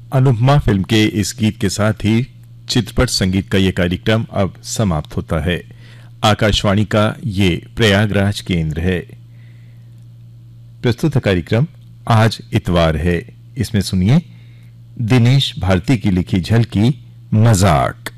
Anupama film के इस गीत के साथ ही चित्रपट संगीत का ये कार्यक्रम अब समाप्त होता है। आकाशवाणी का ये प्रयागराज केंद्र है। प्रस्तुत कार्यक्रम आज इतवार है। इसमें सुनिए दिनेश भारती की लिखी झलकी मजाक।